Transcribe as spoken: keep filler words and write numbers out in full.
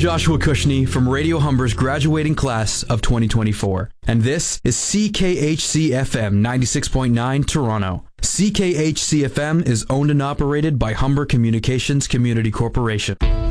Joshua Cushney from Radio Humber's graduating class of twenty twenty-four, and this is C K H C F M ninety-six point nine Toronto. C K H C F M is owned and operated by Humber Communications Community Corporation.